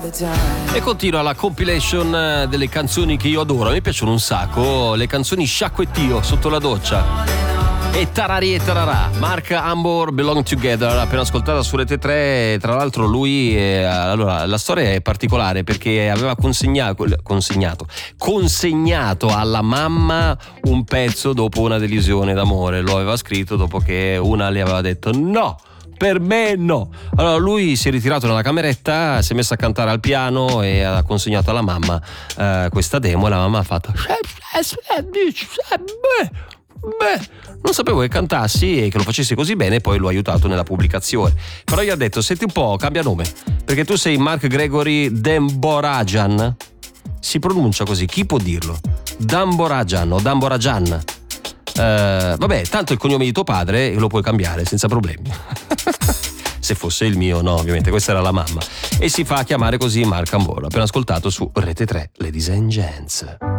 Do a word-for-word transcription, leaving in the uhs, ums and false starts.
E continua la compilation delle canzoni che io adoro. Mi piacciono un sacco le canzoni sciacquettio sotto la doccia. E tarari e tararà, Mark Ambor, Belong Together, appena ascoltata su Rete tre. Tra l'altro lui eh, allora la storia è particolare perché aveva consegnato, consegnato consegnato alla mamma un pezzo dopo una delusione d'amore. Lo aveva scritto dopo che una le aveva detto no, per me no. Allora lui si è ritirato dalla cameretta, si è messo a cantare al piano e ha consegnato alla mamma eh, questa demo e la mamma ha fatto beh, non sapevo che cantassi e che lo facessi così bene, e poi l'ho aiutato nella pubblicazione. Però gli ha detto: senti un po', cambia nome, perché tu sei Mark Gregory Damborajan. Si pronuncia così, chi può dirlo? Damborajan o Damborajan. Uh, vabbè, tanto il cognome di tuo padre lo puoi cambiare senza problemi. Se fosse il mio, no, ovviamente, questa era la mamma. E si fa chiamare così Mark Ambor, appena ascoltato su Rete tre, Ladies and Gents.